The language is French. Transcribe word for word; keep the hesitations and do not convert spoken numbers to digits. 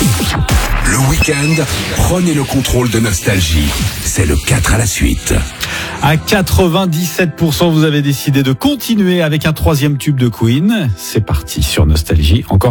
Le week-end, prenez le contrôle de Nostalgie. C'est le quatre à la suite. À quatre-vingt-dix-sept pour cent, vous avez décidé de continuer avec un troisième tube de Queen. C'est parti sur Nostalgie. Encore